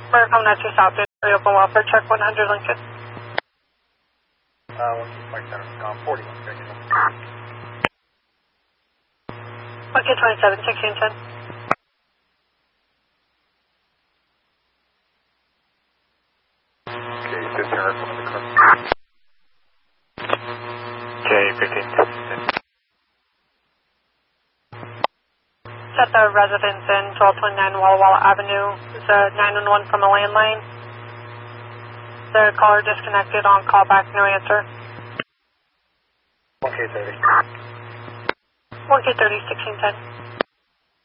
We're coming at you south. Open welfare check 100 Lincoln. 40. Okay, 27, 1610. Okay, 1500 from the car. Okay, 15. Set the residence in 1229 Walla Walla Avenue. It's a 911 from a landline. The caller disconnected on callback, no answer. 1K30. 1K30, 1610.